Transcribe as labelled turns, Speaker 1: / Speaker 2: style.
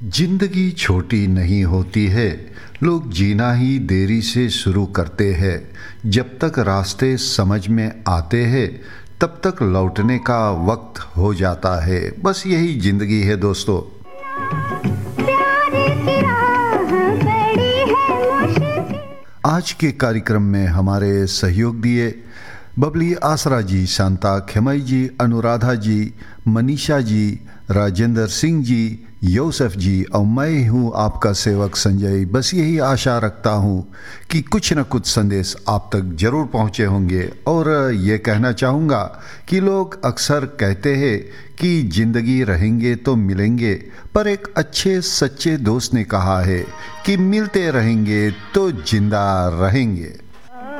Speaker 1: जिंदगी छोटी नहीं होती है। लोग जीना ही देरी से शुरू करते हैं। जब तक रास्ते समझ में आते हैं तब तक लौटने का वक्त हो जाता है। बस यही जिंदगी है दोस्तों। आज के कार्यक्रम में हमारे सहयोग दिए बबली आसरा जी, शांता खेमई जी, अनुराधा जी, मनीषा जी, राजेंद्र सिंह जी, यूसुफ जी और मैं हूँ आपका सेवक संजय। बस यही आशा रखता हूँ कि कुछ न कुछ संदेश आप तक जरूर पहुँचे होंगे। और ये कहना चाहूँगा कि लोग अक्सर कहते हैं कि ज़िंदगी रहेंगे तो मिलेंगे, पर एक अच्छे सच्चे दोस्त ने कहा है कि मिलते रहेंगे तो जिंदा रहेंगे।